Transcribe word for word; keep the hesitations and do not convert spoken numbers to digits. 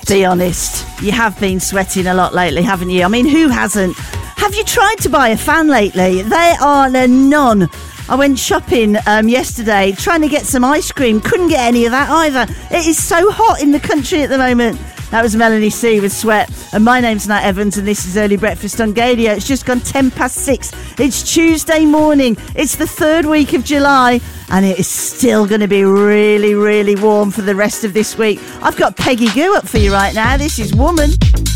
Be honest, you have been sweating a lot lately, haven't you? I mean, who hasn't? Have you tried to buy a fan lately? They are none. I went shopping um, yesterday trying to get some ice cream. Couldn't get any of that either. It is so hot in the country at the moment. That was Melanie C with Sweat. And my name's Nat Evans and this is Early Breakfast on Gadio. It's just gone ten past six. It's Tuesday morning. It's the third week of July and it is still going to be really, really warm for the rest of this week. I've got Peggy Goo up for you right now. This is Woman.